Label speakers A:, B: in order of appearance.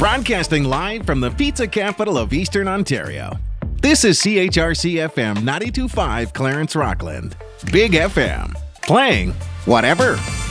A: Broadcasting live from the pizza capital of Eastern Ontario. This is CHRC FM 92.5 Clarence Rockland. Big FM. Playing whatever.